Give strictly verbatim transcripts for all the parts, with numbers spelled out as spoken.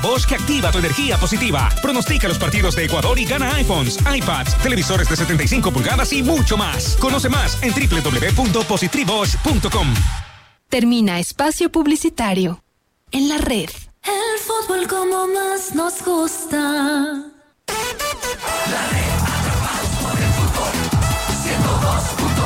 Bosch que activa tu energía positiva. Pronostica los partidos de Ecuador y gana iPhones, iPads, televisores de setenta y cinco pulgadas y mucho más. Conoce más en doble u doble u doble u punto positribosch punto com. Termina espacio publicitario. En la red. El fútbol como más nos gusta. La red, atrapados por el fútbol. ciento dos punto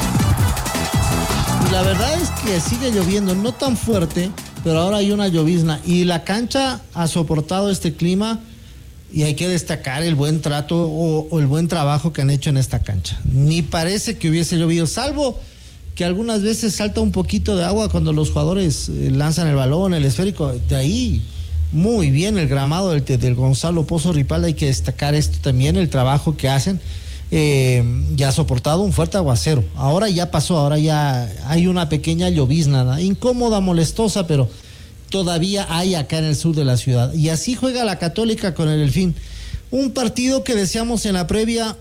uno. La verdad es que sigue lloviendo, no tan fuerte, pero ahora hay una llovizna y la cancha ha soportado este clima y hay que destacar el buen trato o, o el buen trabajo que han hecho en esta cancha. Ni parece que hubiese llovido, salvo que algunas veces salta un poquito de agua cuando los jugadores eh, lanzan el balón, el esférico. De ahí, muy bien el gramado del, del Gonzalo Pozo Ripalda, hay que destacar esto también, el trabajo que hacen. Eh, ya ha soportado un fuerte aguacero. Ahora ya pasó, ahora ya hay una pequeña llovizna, ¿no? Incómoda, molestosa, pero todavía hay acá en el sur de la ciudad. Y así juega la Católica con el Delfín. Un partido que deseamos en la previa,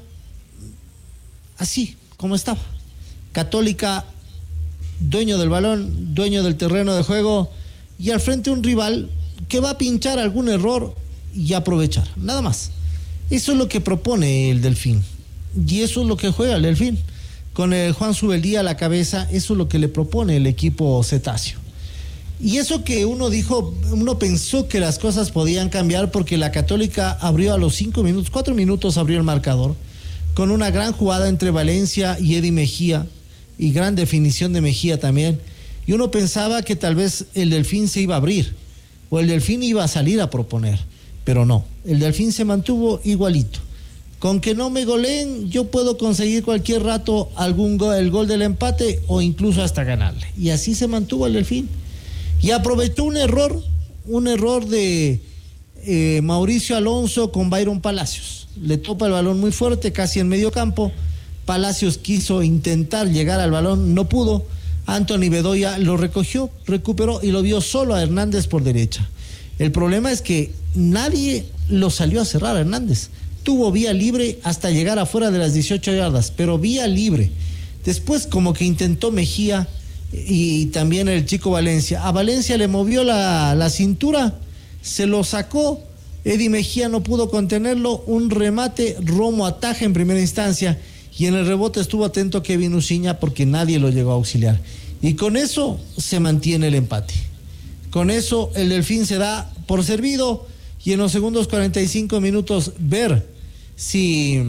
así como estaba. Católica, dueño del balón, dueño del terreno de juego, y al frente un rival que va a pinchar algún error y aprovechar, nada más. Eso es lo que propone el Delfín, y eso es lo que juega el Delfín. Con el Juan Subeldía a la cabeza, eso es lo que le propone el equipo cetáceo. Y eso que uno dijo, uno pensó que las cosas podían cambiar porque la Católica abrió a los cinco minutos, cuatro minutos abrió el marcador, con una gran jugada entre Valencia y Eddie Mejía, y gran definición de Mejía también, y uno pensaba que tal vez el Delfín se iba a abrir, o el Delfín iba a salir a proponer, pero no, el Delfín se mantuvo igualito. Con que no me goleen, yo puedo conseguir cualquier rato algún gol, el gol del empate, o incluso hasta ganarle, y así se mantuvo el Delfín, y aprovechó un error, un error de eh, Mauricio Alonso con Byron Palacios. Le topa el balón muy fuerte, casi en medio campo. Palacios quiso intentar llegar al balón, no pudo. Anthony Bedoya lo recogió, recuperó y lo vio solo a Hernández por derecha. El problema es que nadie lo salió a cerrar a Hernández. Tuvo vía libre hasta llegar afuera de las dieciocho yardas, pero vía libre. Después como que intentó Mejía y también el chico Valencia. A Valencia le movió la, la cintura, se lo sacó. Eddie Mejía no pudo contenerlo, un remate, Romo ataja en primera instancia y en el rebote estuvo atento Kevin Uciña porque nadie lo llegó a auxiliar. Y con eso se mantiene el empate. Con eso el Delfín se da por servido y en los segundos cuarenta y cinco minutos ver si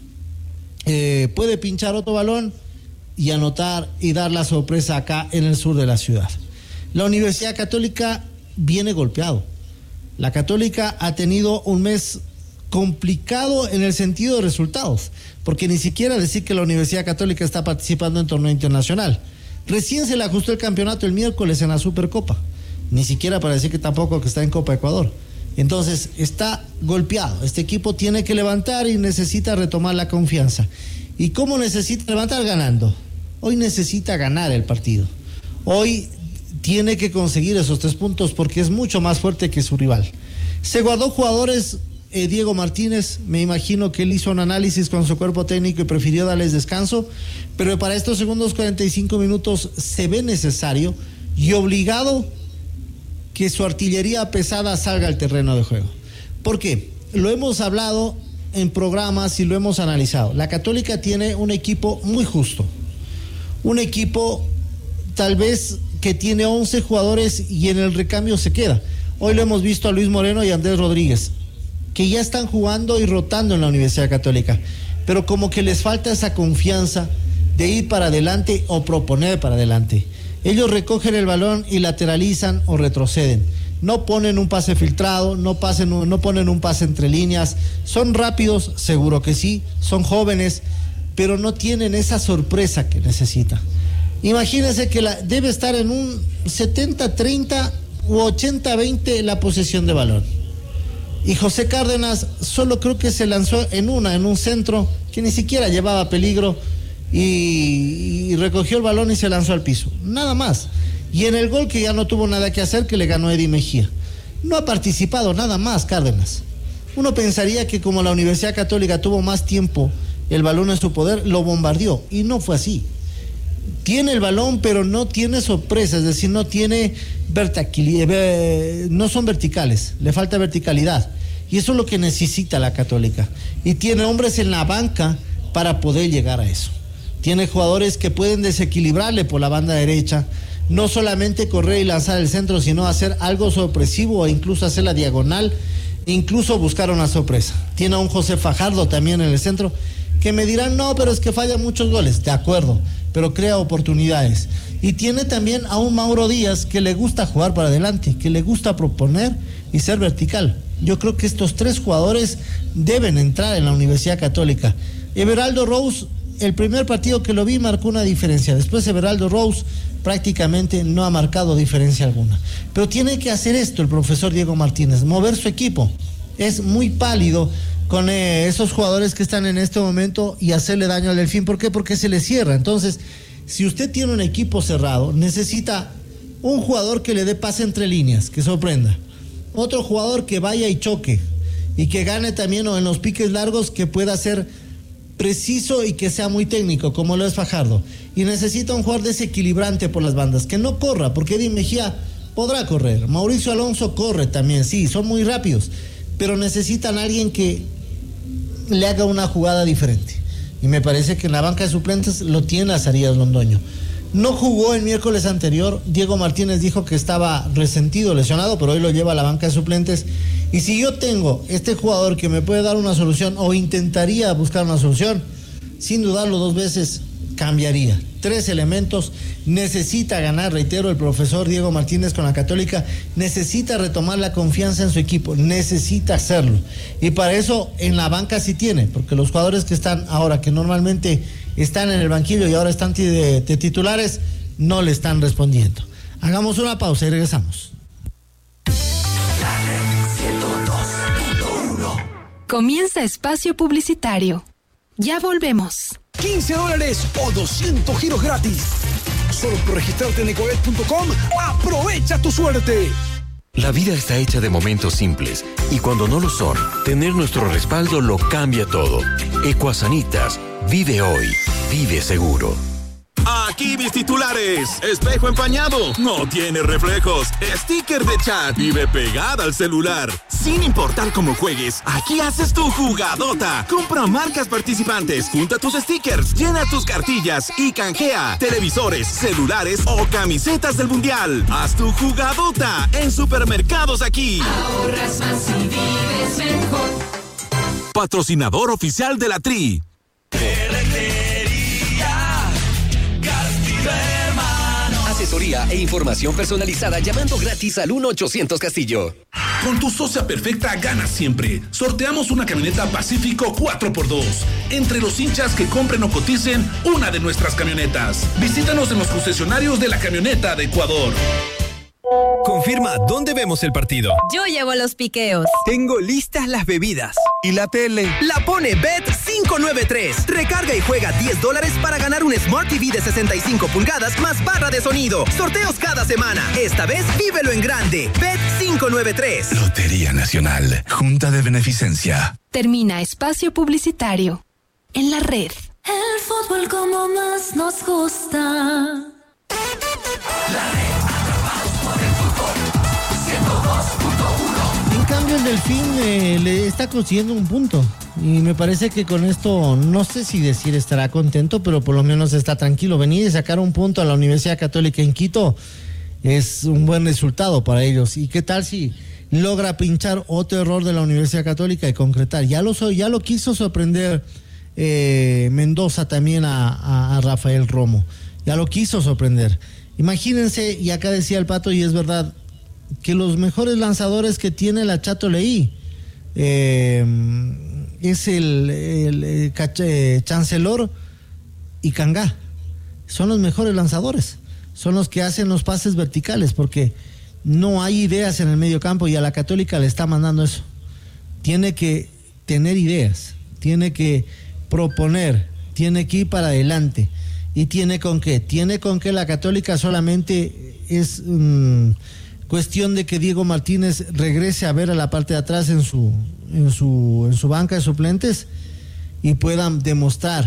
eh, puede pinchar otro balón y anotar y dar la sorpresa acá en el sur de la ciudad. La Universidad Católica viene golpeado. La Católica ha tenido un mes complicado en el sentido de resultados, porque ni siquiera decir que la Universidad Católica está participando en torneo internacional. Recién se le ajustó el campeonato el miércoles en la Supercopa, ni siquiera para decir que tampoco que está en Copa Ecuador. Entonces está golpeado, este equipo tiene que levantar y necesita retomar la confianza. ¿Y cómo necesita levantar? Ganando. Hoy necesita ganar el partido, hoy tiene que conseguir esos tres puntos porque es mucho más fuerte que su rival. Se guardó jugadores, eh, Diego Martínez, me imagino que él hizo un análisis con su cuerpo técnico y prefirió darles descanso, pero para estos segundos cuarenta y cinco minutos se ve necesario y obligado que su artillería pesada salga al terreno de juego. ¿Por qué? Lo hemos hablado en programas y lo hemos analizado. La Católica tiene un equipo muy justo, un equipo tal vez que tiene once jugadores y en el recambio se queda. Hoy lo hemos visto a Luis Moreno y a Andrés Rodríguez, que ya están jugando y rotando en la Universidad Católica, pero como que les falta esa confianza de ir para adelante o proponer para adelante. Ellos recogen el balón y lateralizan o retroceden. No ponen un pase filtrado, no, pasen, no ponen un pase entre líneas. Son rápidos, seguro que sí, son jóvenes, pero no tienen esa sorpresa que necesitan. Imagínense que la, debe estar en un setenta treinta u ochenta veinte la posesión de balón. Y José Cárdenas solo creo que se lanzó en una, en un centro que ni siquiera llevaba peligro y, y recogió el balón y se lanzó al piso. Nada más. Y en el gol que ya no tuvo nada que hacer, que le ganó Eddie Mejía. No ha participado nada más Cárdenas. Uno pensaría que como la Universidad Católica tuvo más tiempo el balón en su poder, lo bombardeó. Y no fue así. tiene el balón, pero no tiene sorpresa, es decir, no tiene verticalidad, no son verticales, le falta verticalidad. Y eso es lo que necesita la Católica. Y tiene hombres en la banca para poder llegar a eso. Tiene jugadores que pueden desequilibrarle por la banda derecha, no solamente correr y lanzar el centro, sino hacer algo sorpresivo o incluso hacer la diagonal, incluso buscar una sorpresa. Tiene a un José Fajardo también en el centro, que me dirán, no, pero es que falla muchos goles, de acuerdo, pero crea oportunidades. Y tiene también a un Mauro Díaz que le gusta jugar para adelante, que le gusta proponer y ser vertical. Yo creo que estos tres jugadores deben entrar en la Universidad Católica. Everaldo Rose, el primer partido que lo vi marcó una diferencia. Después Everaldo Rose prácticamente no ha marcado diferencia alguna. Pero tiene que hacer esto el profesor Diego Martínez, mover su equipo. Es muy pálido con eh, esos jugadores que están en este momento y hacerle daño al Delfín. ¿Por qué? Porque se le cierra. Entonces, si usted tiene un equipo cerrado, necesita un jugador que le dé pase entre líneas, que sorprenda. Otro jugador que vaya y choque y que gane también, o en los piques largos, que pueda ser preciso y que sea muy técnico, como lo es Fajardo. Y necesita un jugador desequilibrante por las bandas, que no corra, porque Eddie Mejía podrá correr. Mauricio Alonso corre también, sí, son muy rápidos, pero necesitan a alguien que le haga una jugada diferente. Y me parece que en la banca de suplentes lo tiene Azarías Londoño. No jugó el miércoles anterior. Diego Martínez dijo que estaba resentido, lesionado, pero hoy lo lleva a la banca de suplentes. Y si yo tengo este jugador que me puede dar una solución, o intentaría buscar una solución, sin dudarlo dos veces, cambiaría. Tres elementos. Necesita ganar, reitero, el profesor Diego Martínez con la Católica. Necesita retomar la confianza en su equipo. Necesita hacerlo. Y para eso en la banca sí tiene, porque los jugadores que están ahora, que normalmente están en el banquillo y ahora están de, de titulares, no le están respondiendo. Hagamos una pausa y regresamos. Comienza espacio publicitario. Ya volvemos. quince dólares o doscientos giros gratis. Solo por registrarte en ecoet punto com, aprovecha tu suerte. La vida está hecha de momentos simples y cuando no lo son, tener nuestro respaldo lo cambia todo. Ecuasanitas, vive hoy, vive seguro. Aquí mis titulares. Espejo empañado, no tiene reflejos. Sticker de chat, vive pegada al celular. Sin importar cómo juegues, aquí haces tu jugadota. Compra marcas participantes, junta tus stickers, llena tus cartillas y canjea televisores, celulares o camisetas del mundial. Haz tu jugadota en Supermercados Aquí. Ahorras más y vives mejor. Patrocinador oficial de la Tri. Asesoría e información personalizada llamando gratis al uno ochocientos Castillo. Con tu socia perfecta ganas siempre. Sorteamos una camioneta Pacífico cuatro por dos. Entre los hinchas que compren o coticen una de nuestras camionetas. Visítanos en los concesionarios de la camioneta de Ecuador. Confirma dónde vemos el partido. Yo llevo los piqueos. Tengo listas las bebidas. ¿Y la tele? La pone Bet cinco nueve tres. Recarga y juega diez dólares para ganar un Smart T V de sesenta y cinco pulgadas más barra de sonido. Sorteos cada semana. Esta vez vívelo en grande. Bet cinco nueve tres. Lotería Nacional. Junta de Beneficencia. Termina espacio publicitario. En la red. El fútbol como más nos gusta. La red. En cambio el Delfín eh, le está consiguiendo un punto y me parece que con esto no sé si decir estará contento, pero por lo menos está tranquilo. Venir y sacar un punto a la Universidad Católica en Quito es un buen resultado para ellos. ¿Y qué tal si logra pinchar otro error de la Universidad Católica y concretar? Ya lo ya lo quiso sorprender eh, Mendoza también a, a, a Rafael Romo, ya lo quiso sorprender. Imagínense, y acá decía el Pato y es verdad, que los mejores lanzadores que tiene la Chato Leí eh, es el, el, el cache, Chancelor y Cangá. Son los mejores lanzadores, son los que hacen los pases verticales, porque no hay ideas en el medio campo y a la Católica le está mandando eso. Tiene que tener ideas, tiene que proponer, tiene que ir para adelante. ¿Y tiene con qué? Tiene con que la Católica solamente es um, cuestión de que Diego Martínez regrese a ver a la parte de atrás en su, en su, en su banca de suplentes y puedan demostrar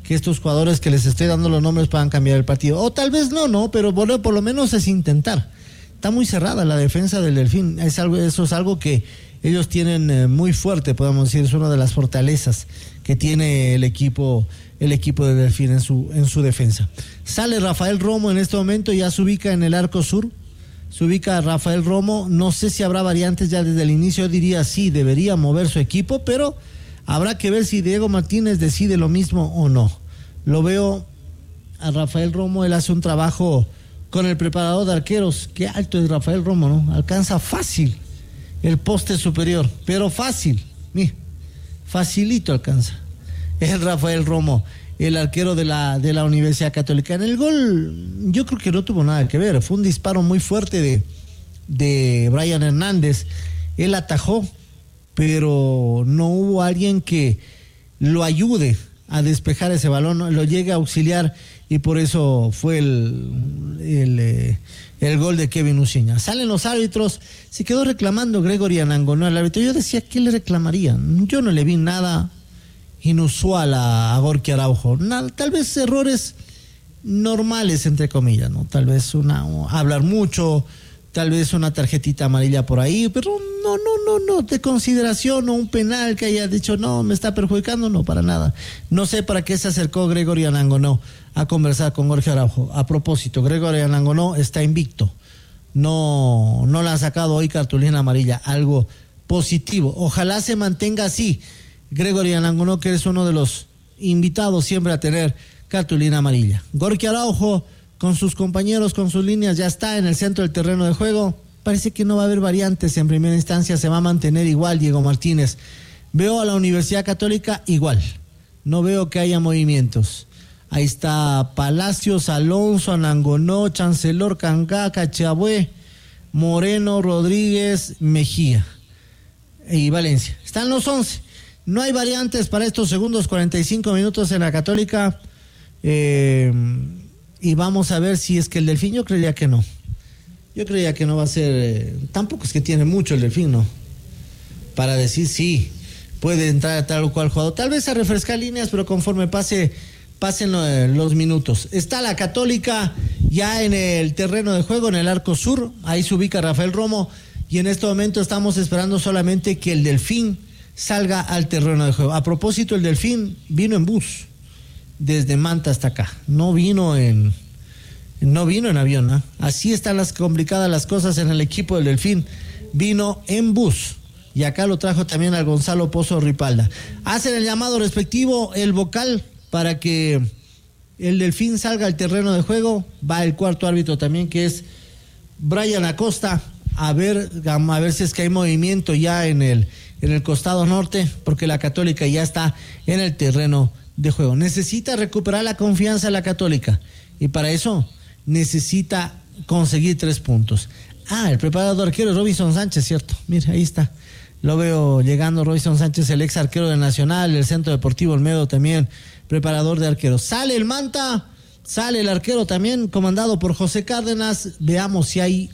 que estos jugadores que les estoy dando los nombres puedan cambiar el partido. O tal vez no, no, pero bueno, por lo menos es intentar. Está muy cerrada la defensa del Delfín. Es algo, eso es algo que ellos tienen eh, muy fuerte, podemos decir, es una de las fortalezas que tiene el equipo, el equipo de Delfín en su, en su defensa. Sale Rafael Romo en este momento, ya se ubica en el arco sur. Se ubica Rafael Romo, no sé si habrá variantes ya desde el inicio, yo diría sí, debería mover su equipo, pero habrá que ver si Diego Martínez decide lo mismo o no. Lo veo a Rafael Romo, él hace un trabajo con el preparador de arqueros. Qué alto es Rafael Romo, ¿no? Alcanza fácil el poste superior, pero fácil, mira, facilito alcanza. Es Rafael Romo, el arquero de la, de la Universidad Católica. En el gol yo creo que no tuvo nada que ver, fue un disparo muy fuerte de, de Brian Hernández, él atajó, pero no hubo alguien que lo ayude a despejar ese balón, lo llegue a auxiliar, y por eso fue el, el, eh, el gol de Kevin Uciña. Salen los árbitros, se quedó reclamando Gregory Anangonó al árbitro. Yo decía, ¿qué le reclamarían? Yo no le vi nada inusual a, a Gorky Araujo, nada, tal vez errores normales entre comillas, ¿no? Tal vez una hablar mucho, tal vez una tarjetita amarilla por ahí, pero no, no, no, no, de consideración o un penal que haya dicho, no, me está perjudicando, no, para nada. No sé para qué se acercó Gregory Anangonó a conversar con Jorge Araujo. A propósito, Gregory Anangonó está invicto, no, no le han sacado hoy cartulina amarilla, algo positivo. Ojalá se mantenga así, Gregory Anangonó, que es uno de los invitados siempre a tener cartulina amarilla. Jorge Araujo, con sus compañeros, con sus líneas, ya está en el centro del terreno de juego. Parece que no va a haber variantes en primera instancia, se va a mantener igual Diego Martínez. Veo a la Universidad Católica igual, no veo que haya movimientos. Ahí está Palacios, Alonso, Anangonó, Chancellor, Cangá, Cachabué, Moreno, Rodríguez, Mejía y Valencia. Están los once. No hay variantes para estos segundos cuarenta y cinco minutos en la Católica. Eh, y vamos a ver si es que el Delfín, yo creía que no. Yo creía que no va a ser, eh, tampoco es que tiene mucho el Delfín, ¿no? Para decir sí, puede entrar a tal o cual jugador. Tal vez a refrescar líneas, pero conforme pase, pasen lo, los minutos. Está la Católica ya en el terreno de juego, en el arco sur. Ahí se ubica Rafael Romo. Y en este momento estamos esperando solamente que el Delfín salga al terreno de juego. A propósito, el Delfín vino en bus desde Manta hasta acá. No vino en... No vino en avión, ¿eh? Así están las complicadas las cosas en el equipo del Delfín. Vino en bus. Y acá lo trajo también al Gonzalo Pozo Ripalda. Hacen el llamado respectivo, el vocal, para que el Delfín salga al terreno de juego. Va el cuarto árbitro también, que es Brian Acosta, a ver, a ver si es que hay movimiento ya en el, en el costado norte, porque la Católica ya está en el terreno de juego. Necesita recuperar la confianza de la Católica. Y para eso necesita conseguir tres puntos. Ah, el preparador arquero Robinson Sánchez, cierto. Mira, ahí está. Lo veo llegando Robinson Sánchez, el ex arquero del Nacional, el Centro Deportivo Olmedo también, preparador de arqueros. Sale el Manta, sale el arquero también, comandado por José Cárdenas. Veamos si hay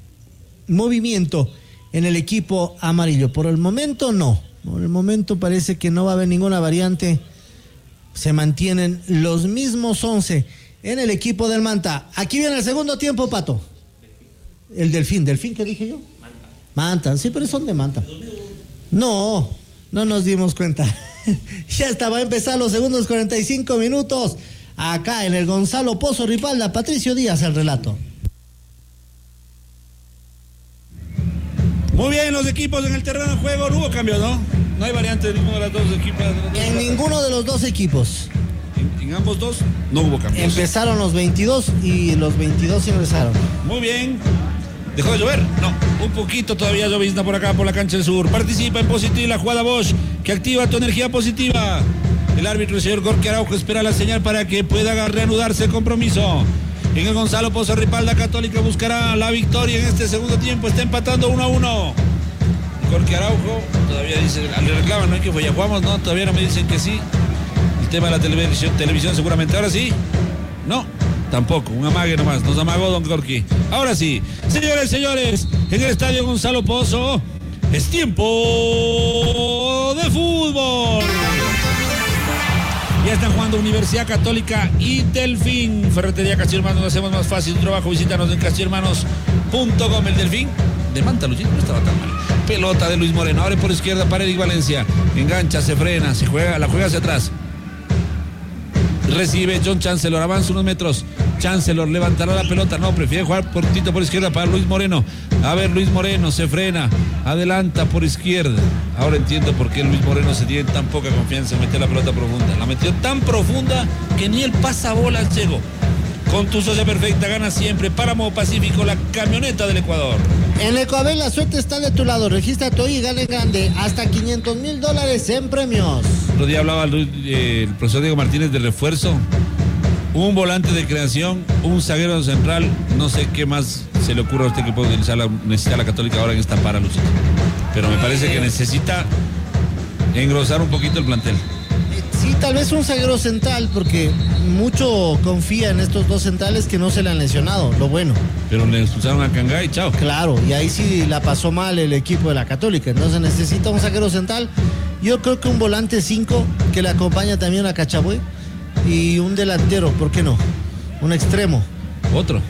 movimiento en el equipo amarillo. Por el momento no. Por el momento parece que no va a haber ninguna variante. Se mantienen los mismos once en el equipo del Manta. Aquí viene el segundo tiempo, Pato. El Delfín. ¿Delfín qué dije yo? Manta. Manta, sí, pero son de Manta. No, no nos dimos cuenta. Ya está, va a empezar los segundos cuarenta y cinco minutos. Acá en el Gonzalo Pozo Ripalda, Patricio Díaz, el relato. Muy bien, los equipos en el terreno de juego. No hubo cambios, ¿no? No hay variantes de ninguno de los dos equipos. En dos ninguno de los dos equipos. En, en ambos dos no hubo cambios. Empezaron los veintidós y los veintidós ingresaron. Muy bien. ¿Dejó de llover? No, un poquito todavía llovizna por acá, por la cancha del sur. Participa en positivo la jugada Bosch, que activa tu energía positiva. El árbitro, el señor Gorky Araujo, espera la señal para que pueda reanudarse el compromiso. En el Gonzalo Pozo Ripalda, Católica buscará la victoria en este segundo tiempo. Está empatando uno a uno. Gorky Araujo todavía dice, le reclaman, ¿no? Que pues ya jugamos, ¿no? Todavía no me dicen que sí. El tema de la televisión, televisión seguramente. Ahora sí, no, tampoco, un amague nomás, nos amagó don Gorky. Ahora sí, señores, señores, en el estadio Gonzalo Pozo, es tiempo de fútbol. Ya están jugando Universidad Católica y Delfín. Ferretería Castillo Hermanos, lo hacemos más fácil tu trabajo. Visítanos en castillo hermanos punto com. El Delfín de Manta, Luchito, no estaba tan mal. Pelota de Luis Moreno, abre por izquierda para Eric Valencia. Engancha, se frena, se juega, la juega hacia atrás. Recibe John Chancellor, avanza unos metros. Chancellor levantará la pelota, no, prefiere jugar por tito por izquierda para Luis Moreno. A ver, Luis Moreno se frena, adelanta por izquierda. Ahora entiendo por qué Luis Moreno se tiene tan poca confianza en meter la pelota profunda. La metió tan profunda que ni el pasabolas llegó. Con tu socia perfecta gana siempre. Páramo Pacífico, la camioneta del Ecuador. En Ecoabel la suerte está de tu lado. Regístrate hoy y gane grande. Hasta quinientos mil dólares en premios. Otro día hablaba eh, el profesor Diego Martínez de refuerzo. Un volante de creación, un zaguero central. No sé qué más se le ocurre a usted que puede utilizar la, necesita la Católica ahora en esta para, Luchito. Pero me parece que necesita engrosar un poquito el plantel. Sí, tal vez un zaguero central, porque mucho confía en estos dos centrales que no se le han lesionado, lo bueno. Pero le expulsaron a Cangá y chao. Claro, y ahí sí la pasó mal el equipo de la Católica, entonces necesita un zaguero central. Yo creo que un volante cinco que le acompaña también a Cachabue y un delantero, ¿por qué no? Un extremo. Otro.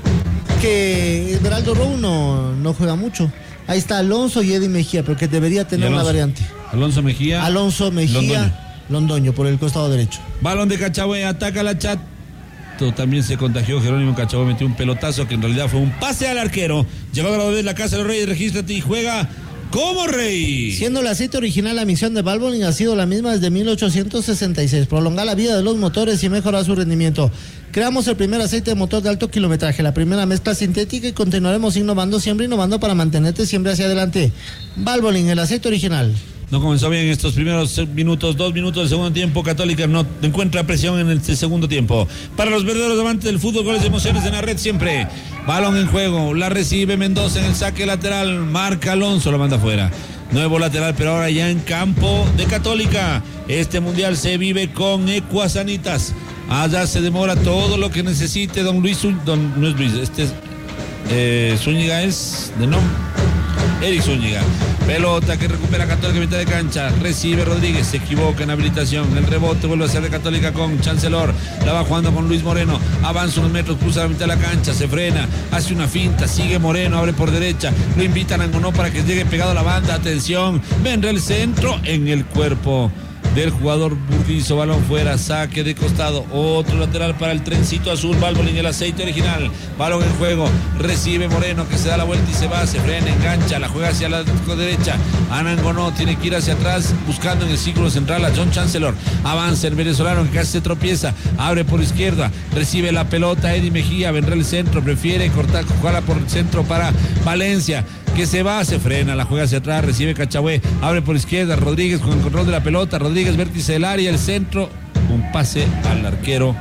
Que Esmeraldo Roux no, no juega mucho. Ahí está Alonso y Eddie Mejía, pero que debería tener una variante. Alonso Mejía. Alonso Mejía. Londoño. Londoño por el costado derecho. Balón de Cachabue, ataca la Chat. También se contagió Jerónimo Cachabue, metió un pelotazo que en realidad fue un pase al arquero. Llegó a la vez la Casa de los Reyes, regístrate y juega como rey. Siendo el aceite original, la misión de Valvoline ha sido la misma desde mil ochocientos sesenta y seis, prolongar la vida de los motores y mejorar su rendimiento. Creamos el primer aceite de motor de alto kilometraje, la primera mezcla sintética, y continuaremos innovando, siempre innovando para mantenerte siempre hacia adelante. Valvoline, el aceite original. No comenzó bien estos primeros minutos, dos minutos del segundo tiempo. Católica no encuentra presión en el segundo tiempo. Para los verdaderos amantes del fútbol, goles de emociones en la red siempre. Balón en juego, la recibe Mendoza en el saque lateral, marca Alonso, lo manda afuera. Nuevo lateral, pero ahora ya en campo de Católica. Este mundial se vive con Ecuasanitas. Allá se demora todo lo que necesite don Luis, don, no es Luis, este es eh, Zúñiga es de nombre. Eric Zúñiga. Pelota que recupera Católica mitad de cancha. Recibe Rodríguez, se equivoca en habilitación. El rebote vuelve a ser de Católica con Chancellor. La va jugando con Luis Moreno. Avanza unos metros, cruza la mitad de la cancha, se frena, hace una finta, sigue Moreno, abre por derecha. Lo invitan a Angonó para que llegue pegado a la banda. Atención, vendrá el centro en el cuerpo del jugador Burdizo, balón fuera, saque de costado, otro lateral para el trencito azul, Valvoline, el aceite original, balón en juego, recibe Moreno que se da la vuelta y se va, se frena, engancha, la juega hacia la derecha, Anangonó tiene que ir hacia atrás, buscando en el círculo central a John Chancellor, avanza el venezolano que casi se tropieza, abre por izquierda, recibe la pelota Eddie Mejía, vendrá el centro, prefiere cortar, jugarla por el centro para Valencia, que se va, se frena, la juega hacia atrás, recibe Cachabue, abre por izquierda, Rodríguez con el control de la pelota, Rodríguez vértice del área, el centro, un pase al arquero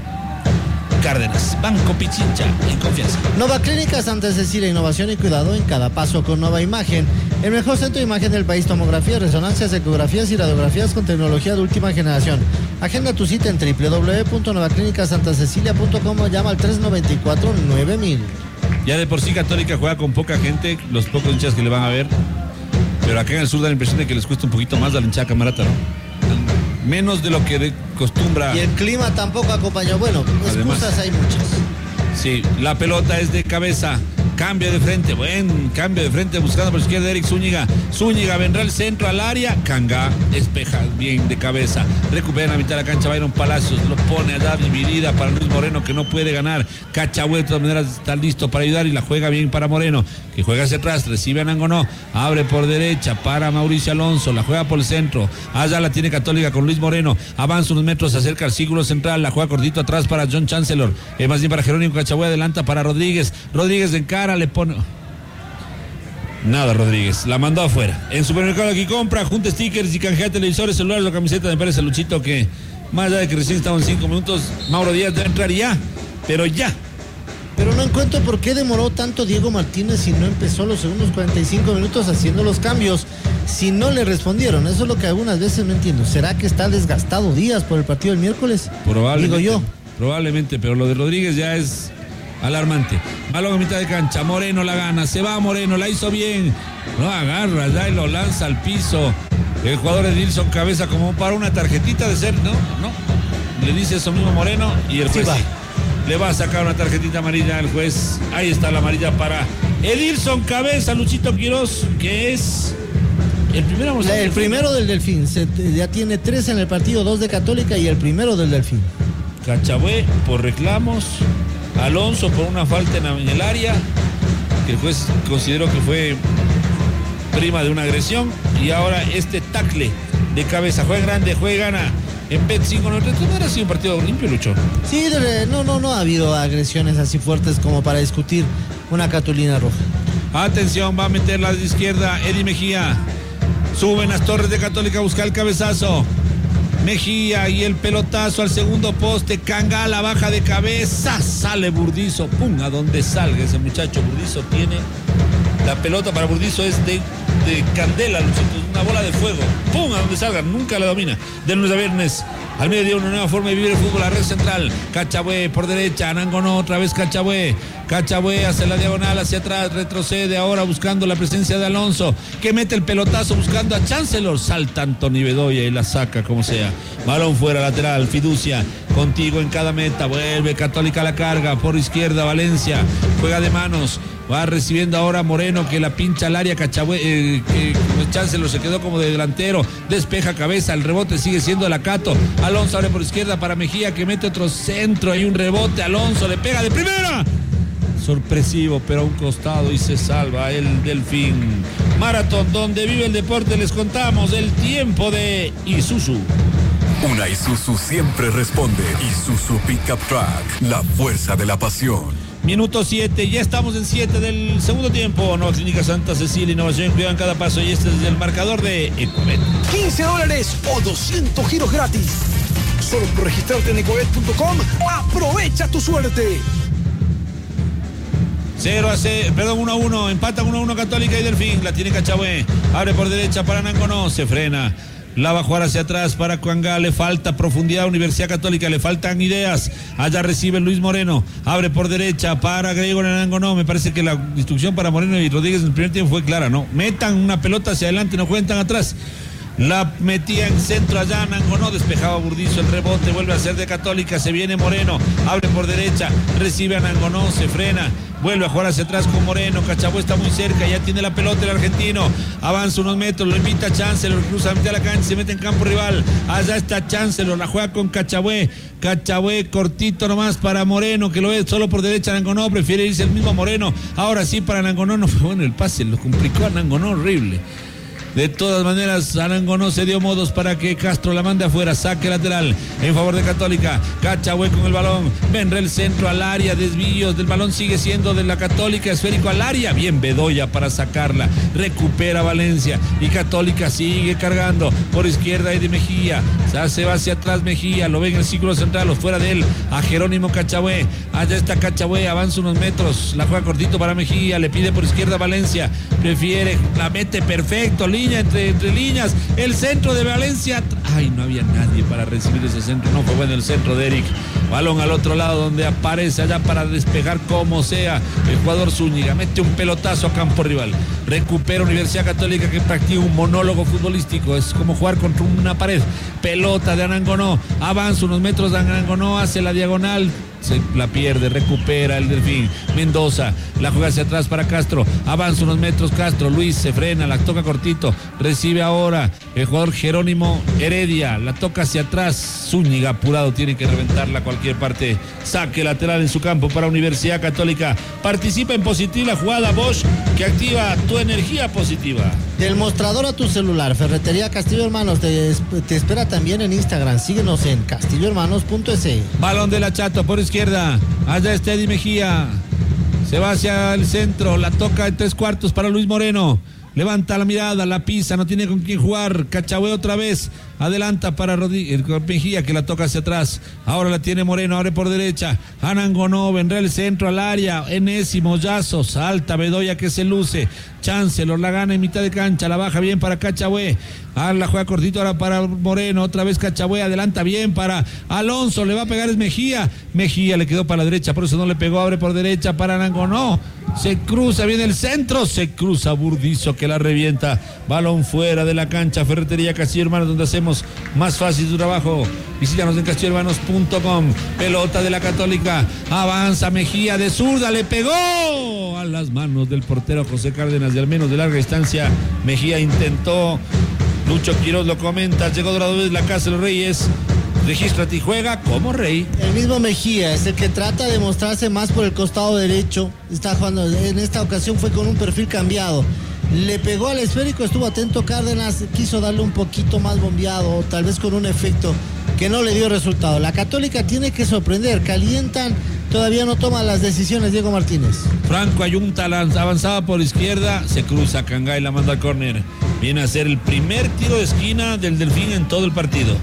Cárdenas. Banco Pichincha, en confianza. Nova Clínica Santa Cecilia, innovación y cuidado en cada paso con Nova Imagen. El mejor centro de imagen del país, tomografías, resonancias, ecografías y radiografías con tecnología de última generación. Agenda tu cita en doble u doble u doble u punto nova clínica santa cecilia punto com o llama al tres noventa y cuatro nueve mil. Ya de por sí Católica juega con poca gente, los pocos hinchas que le van a ver. Pero acá en el sur da la impresión de que les cuesta un poquito más a la hinchada camarata, ¿no? Menos de lo que de costumbra. Y el clima tampoco acompañó. Bueno, excusas además hay muchas. Sí, la pelota es de cabeza. Cambio de frente, buen cambio de frente, buscando por izquierda Eric Zúñiga. Zúñiga vendrá el centro al área. Cangá despeja bien de cabeza. Recupera en la mitad de la cancha Byron Palacios. Lo pone a dar dividida para Luis Moreno, que no puede ganar. Cachabue de todas maneras está listo para ayudar y la juega bien para Moreno, que juega hacia atrás. Recibe a Nangonó. Abre por derecha para Mauricio Alonso. La juega por el centro. Allá la tiene Católica con Luis Moreno. Avanza unos metros, se acerca al círculo central. La juega cortito atrás para John Chancellor. Eh, más bien para Jerónimo Cachabue. Adelanta para Rodríguez. Rodríguez de encara. Le pone nada Rodríguez, la mandó afuera. En Supermercado Aquí Compra, junta stickers y canjea televisores, celulares o camiseta de Pérez Luchito, que más allá de que recién estaban cinco minutos, Mauro Díaz debe entrar ya, pero ya. Pero no encuentro por qué demoró tanto Diego Martínez si no empezó los segundos cuarenta y cinco minutos haciendo los cambios, si no le respondieron. Eso es lo que algunas veces no entiendo. ¿Será que está desgastado Díaz por el partido del miércoles? Probablemente. Digo yo. Probablemente, pero lo de Rodríguez ya es alarmante. Balón a mitad de cancha, Moreno la gana, se va Moreno, la hizo bien, no agarra ya y lo lanza al piso. El jugador Edilson Cabeza como para una tarjetita de ser, no, no. le dice eso mismo Moreno y el juez Sí, va. sí. Le va a sacar una tarjetita amarilla al juez. Ahí está la amarilla para Edilson Cabeza, Luchito Quiroz, que es el primero. La- el primero del Delfín. Se- ya tiene tres en el partido, dos de Católica y el primero del Delfín. Cachabue por reclamos, Alonso por una falta en, en el área, que el juez consideró que fue prima de una agresión, y ahora este tacle de Cabeza. Juega grande, juega gana. En Bet cinco noventa y tres, ¿no era así un partido limpio, Lucho? Sí, de- no, no, no ha habido agresiones así fuertes como para discutir una cartulina roja. Atención, va a meter la de izquierda Eddie Mejía. Suben las torres de Católica a buscar el cabezazo. Mejía y el pelotazo al segundo poste. Cangala baja de cabeza. Sale Burdizo. Pum, a donde salga ese muchacho. Burdizo tiene. La pelota para Burdizo es de, de candela, Luchito, una bola de fuego. ¡Pum! A donde salga, nunca la domina. De lunes a viernes, al mediodía, una nueva forma de vivir el fútbol. La red central, Cachabue por derecha, Anangonó, otra vez Cachabue. Cachabue hacia la diagonal, hacia atrás, retrocede ahora buscando la presencia de Alonso, que mete el pelotazo buscando a Chancellor. Salta Anthony Bedoya y la saca como sea. Balón fuera, lateral, Fiducia, contigo en cada meta. Vuelve Católica a la carga, por izquierda Valencia, juega de manos. Va recibiendo ahora Moreno, que la pincha al área. Cachabue, eh, que Chancellor se quedó como de delantero. Despeja cabeza, el rebote sigue siendo el Acato. Alonso abre por izquierda para Mejía, que mete otro centro. Hay un rebote, Alonso le pega de primera. Sorpresivo, pero a un costado y se salva el Delfín. Maratón, donde vive el deporte, les contamos el tiempo de Isuzu. Una Isuzu siempre responde. Isuzu Pickup Truck, la fuerza de la pasión. Minuto siete, ya estamos en siete del segundo tiempo. Nueva Clínica Santa Cecilia, innovación, cuidado en cada paso. Y este es el marcador de EcoBet. quince dólares o doscientos giros gratis. Solo por registrarte en ecobet punto com, aprovecha tu suerte. cero a cero, perdón, uno a uno, empatan uno a uno Católica y Delfín. La tiene Cachabue, abre por derecha para Nangonó, se frena. La va a jugar hacia atrás para Cuangá, le falta profundidad a Universidad Católica, le faltan ideas. Allá recibe Luis Moreno, abre por derecha para Gregor Anangonó. Me parece que la instrucción para Moreno y Rodríguez en el primer tiempo fue clara, ¿no? Metan una pelota hacia adelante, no jueguen tan atrás. La metía en centro allá, Nangonó, despejaba Burdizo, el rebote vuelve a ser de Católica, se viene Moreno, abre por derecha, recibe a Nangonó, se frena, vuelve a jugar hacia atrás con Moreno. Cachabue está muy cerca, ya tiene la pelota el argentino, avanza unos metros, lo invita a Chancellor, cruza a mitad de la cancha, se mete en campo rival. Allá está Chancellor, la juega con Cachabue. Cachabue cortito nomás para Moreno, que lo ve solo por derecha. Nangonó prefiere irse el mismo Moreno, ahora sí para Nangonó. No fue bueno el pase, lo complicó a Nangonó horrible. De todas maneras, Anangonó se dio modos para que Castro la mande afuera. Saque lateral en favor de Católica. Cachabue con el balón. Vendrá el centro al área. Desvíos del balón sigue siendo de la Católica. Esférico al área. Bien Bedoya para sacarla. Recupera Valencia. Y Católica sigue cargando. Por izquierda Eddie Mejía. Se va hacia atrás Mejía. Lo ve en el círculo central. O fuera de él a Jerónimo Cachabue. Allá está Cachabue. Avanza unos metros. La juega cortito para Mejía. Le pide por izquierda Valencia. Prefiere. La mete perfecto. Entre, entre líneas, el centro de Valencia. Ay, no había nadie para recibir ese centro. No fue bueno el centro de Eric. Balón al otro lado donde aparece allá para despejar como sea el jugador Zúñiga. Mete un pelotazo a campo rival. Recupera Universidad Católica, que practica un monólogo futbolístico. Es como jugar contra una pared. Pelota de Anangonó. Avanza unos metros de Anangonó, hace la diagonal. Se la pierde, recupera el Delfín. Mendoza, la juega hacia atrás para Castro. Avanza unos metros Castro. Luis se frena, la toca cortito. Recibe ahora el jugador Jerónimo Heredia. La toca hacia atrás. Zúñiga apurado, tiene que reventarla a cualquier parte. Saque lateral en su campo para Universidad Católica. Participa en positivo la jugada Bosch, que activa tu energía positiva. Del mostrador a tu celular, Ferretería Castillo Hermanos te, te espera también en Instagram. Síguenos en castillo hermanos punto es. Balón de la Chato por izquierda. Allá está Eddie Mejía. Se va hacia el centro. La toca en tres cuartos para Luis Moreno. Levanta la mirada, la pisa, no tiene con quién jugar. Cachabue otra vez. Adelanta para Rodríguez, Mejía, que la toca hacia atrás. Ahora la tiene Moreno, abre por derecha. Anangonó, vendrá el centro al área. Enésimo, Yazo, salta Bedoya, que se luce. Chancellor la gana en mitad de cancha, la baja bien para Cachabue. Ah, la juega cortito ahora para Moreno, otra vez Cachabue, adelanta bien para Alonso, le va a pegar es Mejía. Mejía le quedó para la derecha, por eso no le pegó, abre por derecha para Anangonó. Se cruza bien el centro, se cruza Burdizo, que la revienta. Balón fuera de la cancha. Ferretería Castillo Hermanos, donde hacemos más fácil tu trabajo. Visítanos en castillo hermanos punto com. Pelota de la Católica. Avanza Mejía de zurda. Le pegó a las manos del portero José Cárdenas, de al menos de larga distancia. Mejía intentó. Lucho Quiroz lo comenta. Llegó otra vez la Casa de los Reyes. Regístrate y juega como rey. El mismo Mejía es el que trata de mostrarse más por el costado derecho. Está jugando, en esta ocasión fue con un perfil cambiado. Le pegó al esférico, estuvo atento Cárdenas, quiso darle un poquito más bombeado, tal vez con un efecto que no le dio resultado. La Católica tiene que sorprender, calientan, todavía no toma las decisiones Diego Martínez. Franco Ayunta avanzaba por izquierda, se cruza Cangá y la manda al córner. Viene a ser el primer tiro de esquina del Delfín en todo el partido.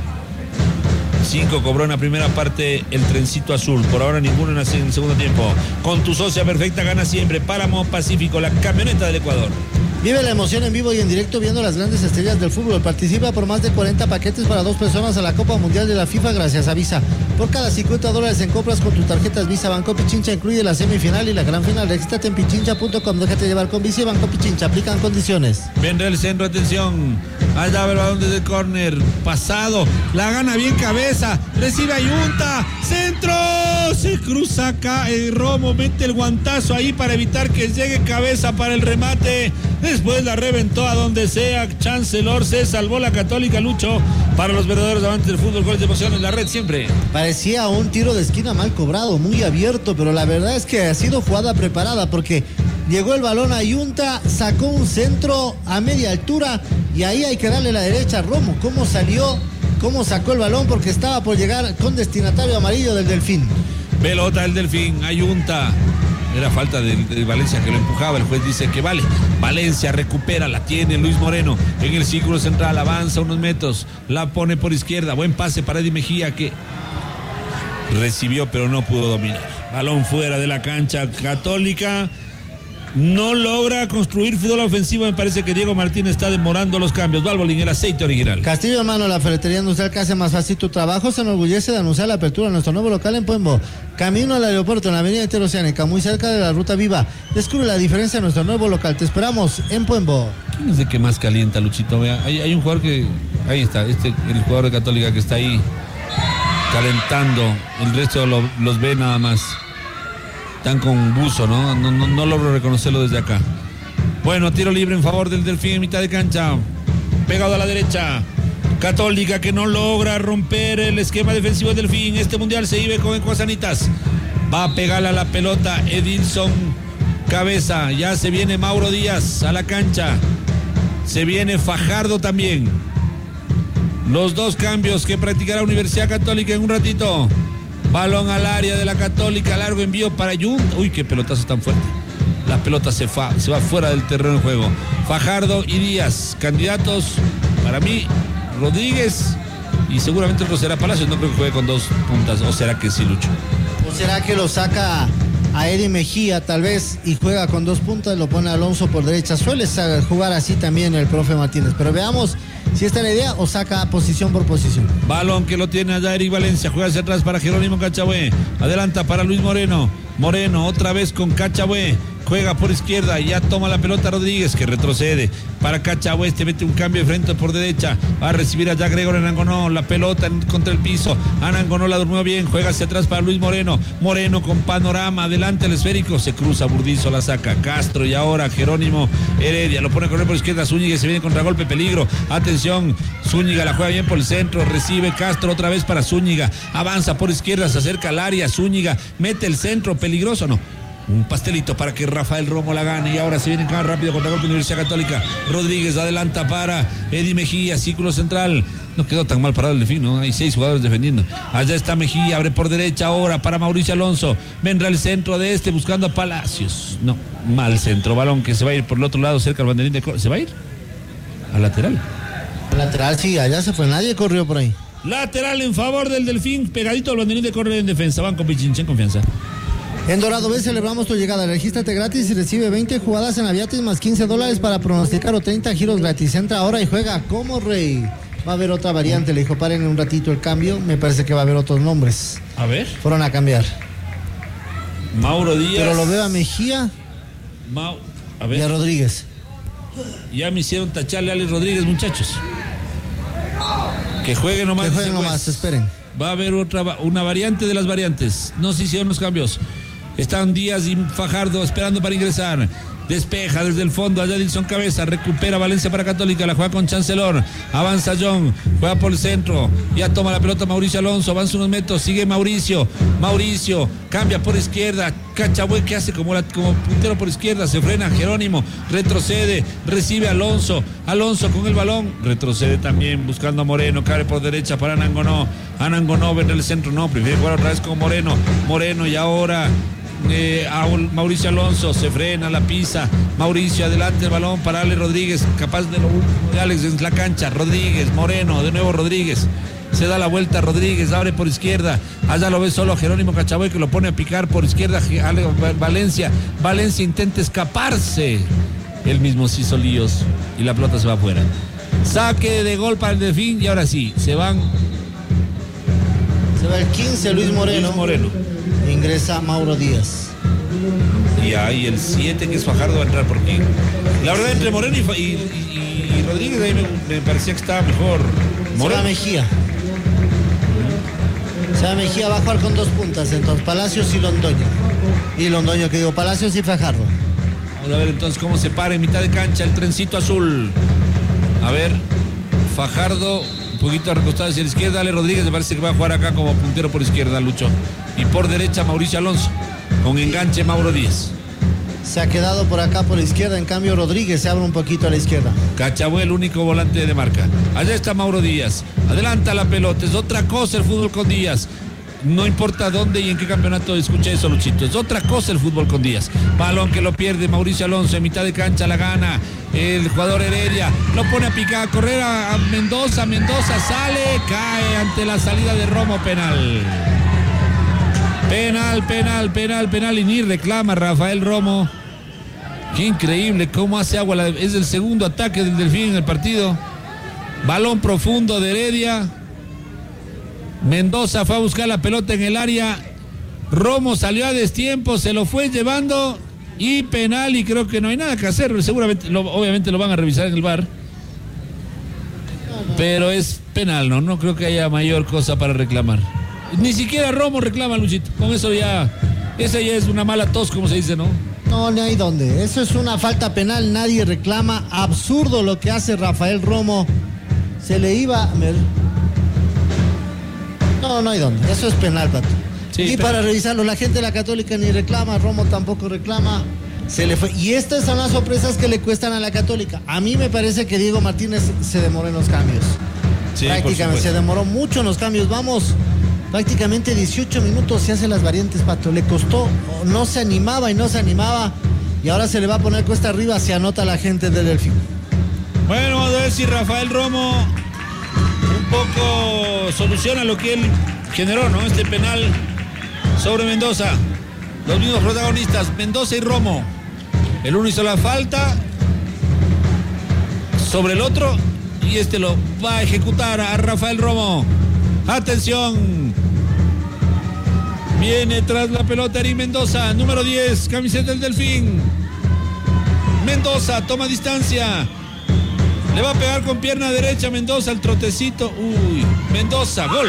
Cinco cobró en la primera parte el trencito azul. Por ahora ninguno en el segundo tiempo. Con tu socia perfecta gana siempre. Páramo Pacífico, la camioneta del Ecuador. Vive la emoción en vivo y en directo viendo las grandes estrellas del fútbol. Participa por más de cuarenta paquetes para dos personas a la Copa Mundial de la FIFA gracias a Visa. Por cada cincuenta dólares en compras con tus tarjetas Visa, Banco Pichincha incluye la semifinal y la gran final. Regístrate en pichincha punto com. Déjate llevar con Visa y Banco Pichincha. Aplican condiciones. Vendrá el centro, atención. Allá va el balón desde el córner. Pasado. La gana bien cabeza. Recibe Ayunta. Centro. Se cruza acá. El Romo mete el guantazo ahí para evitar que llegue cabeza para el remate. Después la reventó a donde sea. Chancellor, se salvó la Católica. Lucho para los verdaderos amantes del fútbol. Goles de emoción en la red siempre. Parecía un tiro de esquina mal cobrado, muy abierto, pero la verdad es que ha sido jugada preparada porque llegó el balón a Ayunta, sacó un centro a media altura y ahí hay que darle la derecha a Romo. ¿Cómo salió? ¿Cómo sacó el balón? Porque estaba por llegar con destinatario amarillo del Delfín. Pelota del Delfín, Ayunta. Era falta de, de Valencia que lo empujaba. El juez dice que vale. Valencia recupera, la tiene Luis Moreno en el círculo central, avanza unos metros, la pone por izquierda. Buen pase para Eddie Mejía que recibió pero no pudo dominar. Balón fuera de la cancha. Católica no logra construir fútbol ofensivo. Me parece que Diego Martínez está demorando los cambios. Valvoline, el aceite original. Castillo Hermano, la ferretería industrial que hace más fácil tu trabajo, se enorgullece de anunciar la apertura de nuestro nuevo local en Puembo. Camino al aeropuerto en la avenida Interoceánica, muy cerca de la Ruta Viva. Descubre la diferencia de nuestro nuevo local. Te esperamos en Puembo. ¿Quién es el que más calienta, Luchito? Vea, hay, hay un jugador que... Ahí está, este, el jugador de Católica que está ahí calentando. El resto lo, los ve nada más. Están con buzo, ¿no? No, no, no logro reconocerlo desde acá. Bueno, tiro libre en favor del Delfín en mitad de cancha. Pegado a la derecha. Católica que no logra romper el esquema defensivo del Delfín. Este mundial se vive con Ecuasanitas. Va a pegarle a la pelota Edilson Cabeza. Ya se viene Mauro Díaz a la cancha. Se viene Fajardo también. Los dos cambios que practicará Universidad Católica en un ratito. Balón al área de la Católica, largo envío para Jun. Uy, qué pelotazo tan fuerte. La pelota se, fa, se va fuera del terreno de juego. Fajardo y Díaz, candidatos para mí, Rodríguez y seguramente otro será Palacios. No creo que juegue con dos puntas, o será que sí, Lucho. ¿O será que lo saca a Eddie Mejía tal vez y juega con dos puntas, lo pone Alonso por derecha? Suele jugar así también el profe Martínez, pero veamos si esta es la idea o saca posición por posición. Balón que lo tiene allá Eric Valencia, juega hacia atrás para Jerónimo Cachabué, adelanta para Luis Moreno, Moreno otra vez con Cachabué, juega por izquierda, ya toma la pelota Rodríguez que retrocede para Cachabué, este mete un cambio de frente por derecha, va a recibir allá Gregor Anangonó, la pelota contra el piso, Anangonó la durmió bien, juega hacia atrás para Luis Moreno, Moreno con panorama, adelante el esférico, se cruza Burdizo, la saca Castro y ahora Jerónimo Heredia, lo pone a correr por izquierda, Zúñiga se viene contra golpe, peligro, atención, Zúñiga la juega bien por el centro, recibe Castro otra vez para Zúñiga, avanza por izquierda, se acerca al área, Zúñiga mete el centro, peligroso, no. Un pastelito para que Rafael Romo la gane. Y ahora se viene cada rápido contra golpe Universidad Católica. Rodríguez adelanta para Eddie Mejía, círculo central. No quedó tan mal parado el Delfín, ¿no? Hay seis jugadores defendiendo. Allá está Mejía, abre por derecha ahora para Mauricio Alonso. Vendrá el centro de este buscando a Palacios. No, mal centro. Balón que se va a ir por el otro lado cerca del banderín de córner. ¿Se va a ir? Al lateral. Al lateral, sí, allá se fue. Nadie corrió por ahí. Lateral en favor del Delfín, pegadito al banderín de córner en defensa. Banco Pichincha en confianza. En Dorado B celebramos tu llegada. Regístrate gratis y recibe veinte jugadas en Aviatis más quince dólares para pronosticar o treinta giros gratis. Entra ahora y juega como rey. Va a haber otra variante. Le dijo, paren un ratito el cambio. Me parece que va a haber otros nombres. A ver. Fueron a cambiar. Mauro Díaz. Pero lo veo a Mejía Mau... a ver. y a Rodríguez. Ya me hicieron tacharle a Alex Rodríguez, muchachos. Que juegue nomás. Que juegue nomás, pues. Esperen. Va a haber otra, una variante de las variantes. No se hicieron los cambios. Están Díaz y Fajardo esperando para ingresar. Despeja desde el fondo, allá Dilson Cabeza, recupera Valencia para Católica, la juega con Chancellor, avanza John, juega por el centro, ya toma la pelota Mauricio Alonso, avanza unos metros, sigue Mauricio, Mauricio, cambia por izquierda, Cachabue que hace como, la, como puntero por izquierda, se frena Jerónimo, retrocede, recibe Alonso, Alonso con el balón, retrocede también buscando a Moreno, cae por derecha para Anangonó, Anangonó ven el centro, no, prefiere jugar otra vez con Moreno, Moreno y ahora... Eh, Mauricio Alonso se frena, la pisa, Mauricio adelante el balón para Alex Rodríguez, capaz de lo último de Alex en la cancha, Rodríguez, Moreno, de nuevo Rodríguez, se da la vuelta Rodríguez, abre por izquierda, allá lo ve solo Jerónimo Cachabue que lo pone a picar por izquierda, Valencia, Valencia intenta escaparse, él mismo se hizo líos y la pelota se va afuera, saque de gol para el Delfín y ahora sí, se van. Se va el quince Luis Moreno. Luis Moreno. Ingresa Mauro Díaz. Y ahí el siete que es Fajardo va a entrar por aquí. La verdad entre Moreno y, y, y, y Rodríguez ahí me, me parecía que estaba mejor. Moreno. Se va Mejía. Se va Mejía, va a jugar con dos puntas entonces, Palacios y Londoño. Y Londoño que digo, Palacios y Fajardo. Vamos a ver entonces cómo se para en mitad de cancha el trencito azul. A ver, Fajardo un poquito recostado hacia la izquierda, Ale Rodríguez me parece que va a jugar acá como puntero por izquierda, Lucho. Y por derecha Mauricio Alonso, con enganche Mauro Díaz. Se ha quedado por acá por la izquierda, en cambio Rodríguez se abre un poquito a la izquierda. Cachabue el único volante de marca. Allá está Mauro Díaz, adelanta la pelota, es otra cosa el fútbol con Díaz. No importa dónde y en qué campeonato escucha eso, Luchito. Es otra cosa el fútbol con Díaz. Balón que lo pierde Mauricio Alonso en mitad de cancha, la gana el jugador Heredia. Lo pone a picar, a correr a, a Mendoza. Mendoza sale, cae ante la salida de Romo, penal. Penal, penal, penal, penal. Y ni reclama Rafael Romo. Qué increíble cómo hace agua. La, es el segundo ataque del Delfín en el partido. Balón profundo de Heredia. Mendoza fue a buscar la pelota en el área, Romo salió a destiempo, se lo fue llevando y penal, y creo que no hay nada que hacer, seguramente, lo, obviamente lo van a revisar en el V A R, pero es penal, no, no creo que haya mayor cosa para reclamar, ni siquiera Romo reclama, Luchito, con eso ya, esa ya es una mala tos, como se dice, ¿no? No, ni hay dónde, eso es una falta penal, nadie reclama, absurdo lo que hace Rafael Romo, se le iba... No, no hay dónde. Eso es penal, Pato. Sí, y para revisarlo, la gente de la Católica ni reclama, Romo tampoco reclama. Se le fue. Y estas son las sorpresas que le cuestan a la Católica. A mí me parece que Diego Martínez se demoró en los cambios. Sí, prácticamente se demoró mucho en los cambios. Vamos, prácticamente dieciocho minutos se hacen las variantes, Pato. Le costó, no se animaba y no se animaba. Y ahora se le va a poner cuesta arriba, se anota la gente del Delfín. Bueno, vamos a ver si Rafael Romo un poco soluciona lo que él generó, ¿no? Este penal sobre Mendoza. Los mismos protagonistas, Mendoza y Romo. El uno hizo la falta sobre el otro y este lo va a ejecutar a Rafael Romo. Atención. Viene tras la pelota Eric Mendoza, número diez, camiseta del Delfín. Mendoza toma distancia. Le va a pegar con pierna derecha Mendoza, el trotecito. Uy, Mendoza, gol.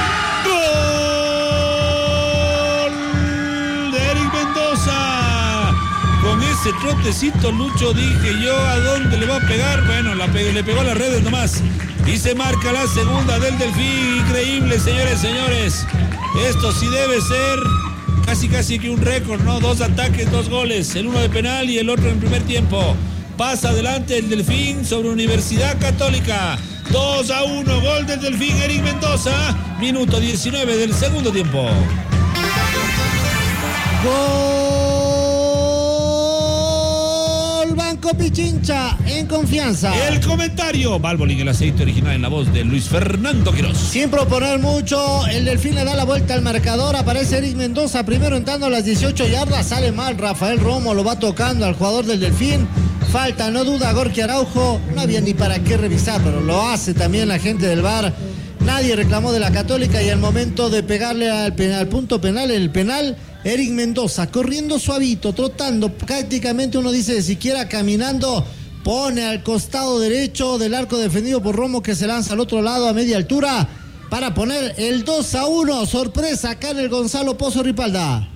¡Gol de Eric Mendoza! Con ese trotecito, Lucho, dije yo, ¿a dónde le va a pegar? Bueno, la pe- le pegó a las redes nomás. Y se marca la segunda del Delfín. Increíble, señores, señores. Esto sí debe ser casi, casi que un récord, ¿no? Dos ataques, dos goles. El uno de penal y el otro en primer tiempo. Pasa adelante el Delfín sobre Universidad Católica. dos a uno, gol del Delfín, Eric Mendoza. Minuto diecinueve del segundo tiempo. Gol Banco Pichincha en confianza. El comentario, Valvoline, el aceite original, en la voz de Luis Fernando Quiroz. Sin proponer mucho, el Delfín le da la vuelta al marcador. Aparece Eric Mendoza primero entrando a las dieciocho yardas. Sale mal Rafael Romo, lo va tocando al jugador del Delfín. Falta, no duda, Gorky Araujo. No había ni para qué revisar, pero lo hace también la gente del V A R. Nadie reclamó de la Católica y al momento de pegarle al, penal, al punto penal, el penal, Eric Mendoza corriendo suavito, trotando, prácticamente uno dice siquiera caminando Pone al costado derecho del arco defendido por Romo, que se lanza al otro lado a media altura para poner el dos a uno. Sorpresa acá en el Gonzalo Pozo Ripalda.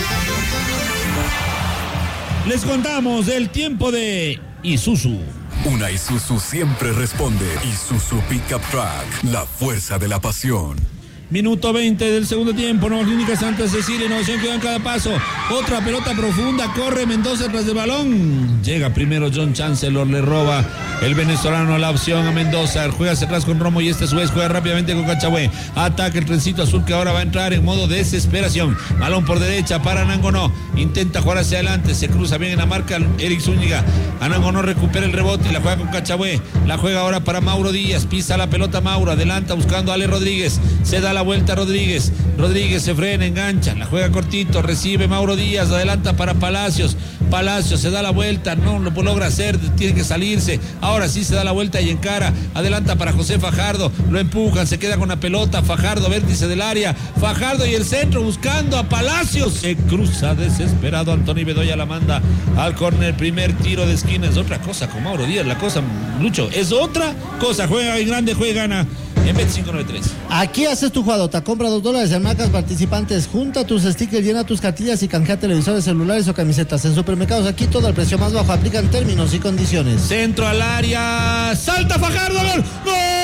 Les contamos del tiempo de Isuzu. Una Isuzu siempre responde. Isuzu Pickup Truck, la fuerza de la pasión. Minuto veinte del segundo tiempo, Nueva Clínica Santa Cecilia, innovación que da en cada paso. Otra pelota profunda, corre Mendoza tras el balón. Llega primero John Chancellor, le roba el venezolano la opción a Mendoza. Juega hacia atrás con Romo y este a su vez juega rápidamente con Cachagüe. Ataca el trencito azul que ahora va a entrar en modo desesperación. Balón por derecha para Anangonó. Intenta jugar hacia adelante, se cruza bien en la marca Eric Zúñiga. Anangonó recupera el rebote y la juega con Cachagüe. La juega ahora para Mauro Díaz. Pisa la pelota Mauro, adelanta buscando a Ale Rodríguez. Se da la vuelta Rodríguez. Rodríguez se frena, engancha, la juega cortito, recibe Mauro Díaz, adelanta para Palacios. Palacios se da la vuelta, no lo logra hacer, tiene que salirse. Ahora sí se da la vuelta y encara, adelanta para José Fajardo, lo empujan, se queda con la pelota. Fajardo, vértice del área, Fajardo y el centro buscando a Palacios. Se cruza desesperado, Antonio Bedoya la manda al córner. Primer tiro de esquina. Es otra cosa con Mauro Díaz, la cosa, Lucho, es otra cosa. Juega en grande, juega, gana en Bet cinco nueve tres. Aquí haces tu jugadota, compra dos dólares en marcas participantes, junta tus stickers, llena tus cartillas y canjea televisores, celulares o camisetas. En supermercados aquí todo al precio más bajo, aplican términos y condiciones. Centro al área, salta Fajardo, gol, gol.